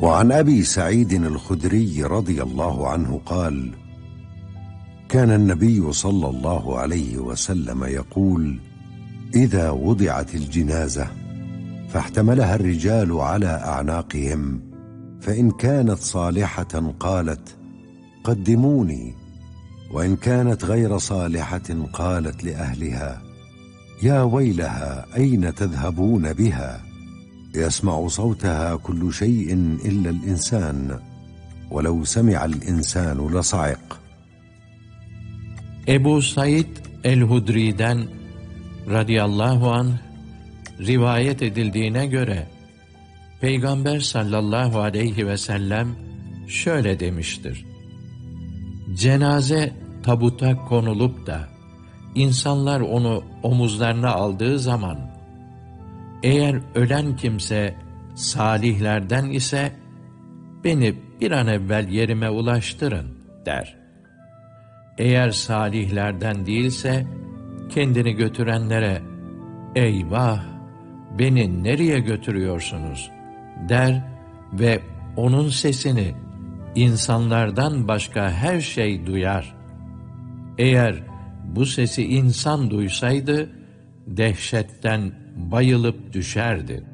وعن أبي سعيد الخدري رضي الله عنه قال: كان النبي صلى الله عليه وسلم يقول: إذا وضعت الجنازة فاحتملها الرجال على أعناقهم، فإن كانت صالحة قالت: قدموني، وإن كانت غير صالحة قالت لأهلها: يا ويلها أين تذهبون بها؟ يسمع صوتها كل شيء إلا الإنسان، ولو سمع الإنسان لصعق. Ebu Said el-Hudri'den radıyallahu anh rivayet edildiğine göre Peygamber sallallahu aleyhi ve sellem şöyle demiştir: cenaze tabuta konulup da insanlar onu omuzlarına aldığı zaman, eğer ölen kimse salihlerden ise beni bir an evvel yerime ulaştırın der. Eğer salihlerden değilse kendini götürenlere eyvah beni nereye götürüyorsunuz der ve onun sesini insanlardan başka her şey duyar. Eğer bu sesi insan duysaydı dehşetten bayılıp düşerdi.